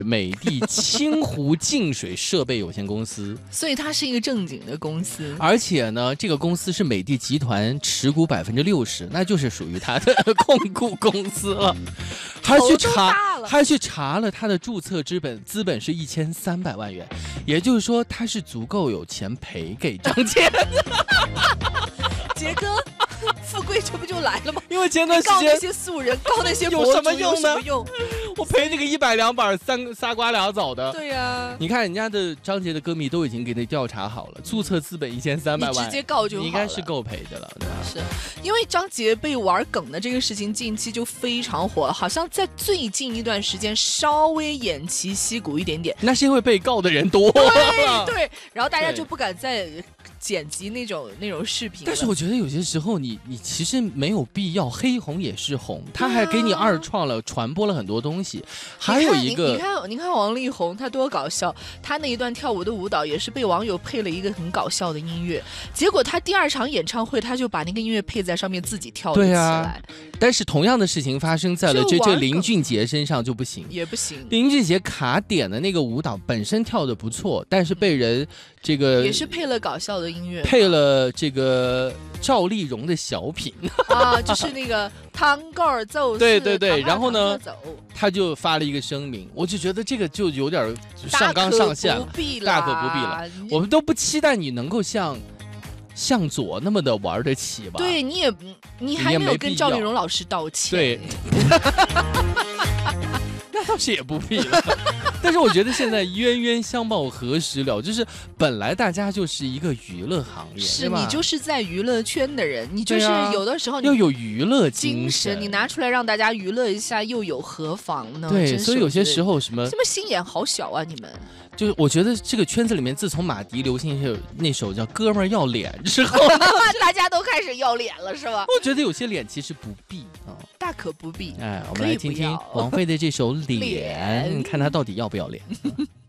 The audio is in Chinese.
美的清湖净水设备有限公司， 所以它是一个正经的公司， 而且呢，这个公司是美的集团持股60%，那就是属于它的控股公司了。还去查了它的注册资本是1300万元，也就是说他是足够有钱赔给张杰的。 杰哥，富贵这不就来了吗？ 因为前段时间告那些素人，告那些博主有什么用呢？我赔那个100、200仨瓜俩枣的。 对呀， 你看人家的张杰的歌迷都已经给你调查好了，注册资本1300万， 你直接告就好了， 你应该是够赔的了，对吧？ 是因为张杰被玩梗的这个事情，近期就非常火，好像在最近一段时间稍微偃旗息鼓一点点。 那是因为被告的人多了，对，然后大家就不敢再剪辑那种视频。 但是我觉得有些时候你其实没有必要，黑红也是红，他还给你二创了，传播了很多东西。还有一个， 你看王力宏他多搞笑，他那一段跳舞的舞蹈也是被网友配了一个很搞笑的音乐，结果他第2场演唱会他就把那个音乐配在上面自己跳了起来。 但是同样的事情发生在了这林俊杰身上就不行， 也不行。 林俊杰卡点的那个舞蹈本身跳得不错，但是被人这个也是配了搞笑的音乐， 配了这个赵丽蓉的小品啊，就是那个堂哥走， 对，然后呢，他就发了一个声明，我就觉得这个就有点上纲上线了，大可不必了。我们都不期待你能够向左那么的玩得起吧？ 对，你还没有跟赵丽蓉老师道歉。 对，那倒是也不必了。但是我觉得现在冤冤相报何时了，就是本来大家就是一个娱乐行业， 是你就是在娱乐圈的人，你就是有的时候要有娱乐精神， 你拿出来让大家娱乐一下，又有何妨呢？ 对，所以有些时候什么心眼好小啊，你们。 就是我觉得这个圈子里面，自从马迪流行那首叫《哥们儿要脸》之后， 大家都开始要脸了，是吧？ 我觉得有些脸其实不必啊， 大可不必。 哎，我们来听听王菲的这首《脸》，看她到底要不要脸。